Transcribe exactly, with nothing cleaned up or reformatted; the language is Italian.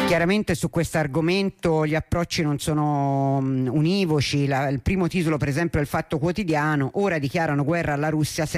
Chiaramente su questo argomento gli approcci non sono um, univoci. La, il primo titolo, per esempio, del Fatto Quotidiano: ora dichiarano guerra alla Russia